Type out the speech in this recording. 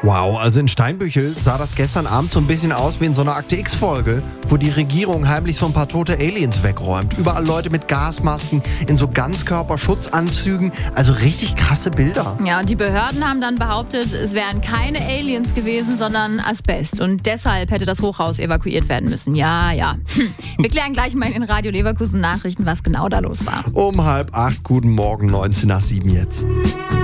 Wow, also in Steinbüchel sah das gestern Abend so ein bisschen aus wie in so einer Akte X-Folge, wo die Regierung heimlich so ein paar tote Aliens wegräumt. Überall Leute mit Gasmasken, in so Ganzkörperschutzanzügen, also richtig krasse Bilder. Ja, und die Behörden haben dann behauptet, es wären keine Aliens gewesen, sondern Asbest. Und deshalb hätte das Hochhaus evakuiert werden müssen. Ja. Wir klären gleich mal in den Radio Leverkusen Nachrichten, was genau da los war. Um 7:30, guten Morgen, 7:19 jetzt.